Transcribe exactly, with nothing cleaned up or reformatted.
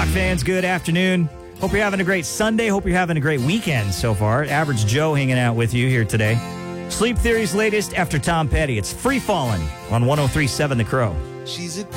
fans, good afternoon. Hope you're having a great Sunday. Hope you're having a great weekend so far. Average Joe hanging out with you here today. Sleep Theory's latest after Tom Petty. It's Free Fallin' on one oh three point seven The Crow. She's a